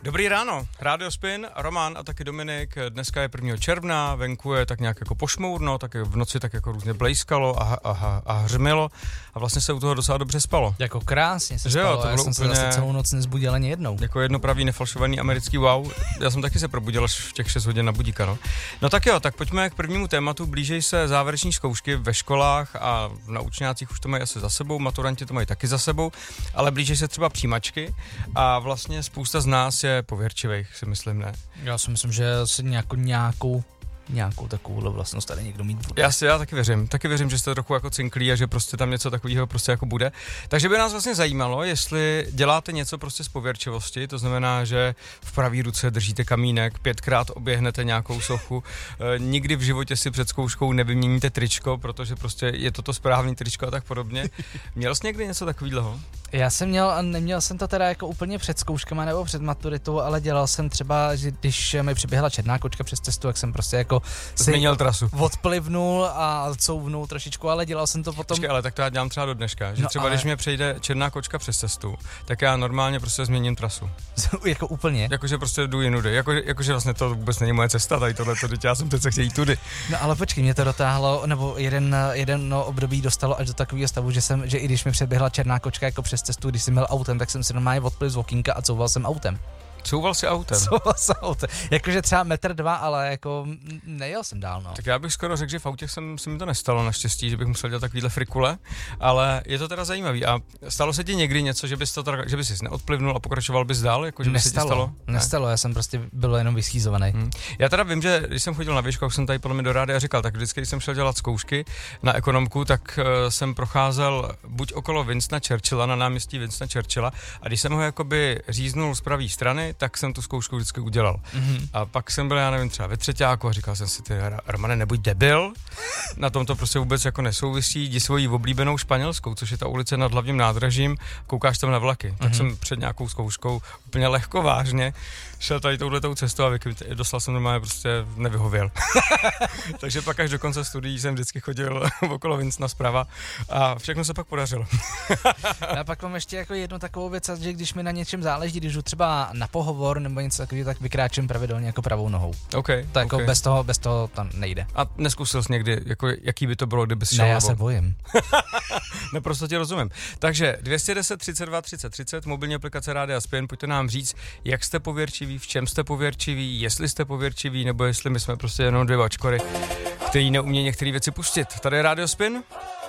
Dobrý ráno, Rádio Spin, Roman a taky Dominik. Dneska je 1. června, venku je tak nějak jako pošmourno, tak v noci tak jako různě blejskalo a hřmilo a vlastně se u toho docela dobře spalo. Jako krásně se spalo, to bylo já jsem úplně... se zase celou noc nezbudil ani jednou. Jako jedno pravý nefalšovaný americký wow. Já jsem taky se probudil až v těch 6 hodin na budíka, no. No tak jo, tak pojďme k prvnímu tématu. Blíží se závěreční zkoušky ve školách a v naučňácích už to mají asi za sebou, maturanti to mají taky za sebou, ale blíží se třeba přijímačky a vlastně spousta z nás je pověrčivých, si myslím, ne? Já si myslím, že asi nějakou takovouhle vlastnost tady někdo mít bude. Já taky věřím, že jste trochu jako cinklí a že prostě tam něco takového prostě jako bude. Takže by nás vlastně zajímalo, jestli děláte něco prostě z pověrčivosti, to znamená, že v pravý ruce držíte kamínek, 5krát oběhnete nějakou sochu, nikdy v životě si před zkouškou nevyměníte tričko, protože prostě je to správný tričko a tak podobně. Měl jsi někdy něco takového? Já jsem měl a neměl jsem to teda jako úplně před zkouškama nebo před maturitou, ale dělal jsem třeba, že když mi přiběhla černá kočka přes cestu, jak jsem prostě jako změnil trasu. Odplivnul a couvnul trošičku, ale dělal jsem to potom. Počkej, ale tak to já dělám třeba do dneška, že třeba když mě přejde černá kočka přes cestu, tak já normálně prostě změním trasu. Jako úplně? Jakože prostě jdu jinudy, jakože vlastně to vůbec není moje cesta, tady tohleto, teď já jsem přece chtěl jít tudy. No ale počkej, mě to dotáhlo, nebo jeden období dostalo až do takového stavu, že i když mi přeběhla černá kočka jako přes cestu, když jsem měl autem, tak jsem si normálně odplil z okýnka a couval jsem autem. Couval si autem? Couval jsem autem. Jakože třeba 1,2 m, ale jako nejel jsem dál, no. Tak já bych skoro řekl, že v autě se mi to nestalo naštěstí, že bych musel dělat takovýhle frikule, ale je to teda zajímavý. A stalo se ti někdy něco, že bys si neodplivnul a pokračoval bys dál? Jako, že by se ti stalo? Nestalo, já jsem prostě byl jenom vyschýzovaný. Já teda vím, že když jsem chodil na výšku, jak jsem tady podle mě do rádia říkal, tak vždycky, když jsem šel dělat zkoušky na ekonomku, tak jsem procházel buď okolo Winstona Churchilla, na náměstí Winstona Churchilla, a když jsem ho jakoby říznul z pravé strany, tak jsem tu zkoušku vždycky udělal. A pak jsem byl, já nevím, třeba ve třeťáku a říkal jsem si, ty Romane, nebuď debil, na tom to prostě vůbec jako nesouvisí, jdi svojí oblíbenou Španělskou, což je ta ulice nad hlavním nádražím, koukáš tam na vlaky. Tak jsem před nějakou zkouškou úplně lehko vážně šel tady touhletou cestou a dostal jsem normálně prostě nevyhověl. Takže pak až do konce studií jsem vždycky chodil okolo Winstona zprava a všechno se pak podařilo. Já pak mám ještě jako jednu takovou věc, že když mi na něčem záleží, když jdu třeba na pohovor nebo něco takového, tak vykráčím pravidelně jako pravou nohou. Tak jako bez toho tam nejde. A neskusil jsi někdy, jako jaký by to bylo, kdyby šel? Ne, já se bojím. Naprosto tě rozumím. Takže 210 32 30 30, mobilní aplikace Rádia Spin, pojďte nám říct, jak jste pověrčiví, v čem jste pověrčiví, jestli jste pověrčiví, nebo jestli my jsme prostě jenom dvě vačkory, který neumí některé věci pustit. Tady je Rádio Spin.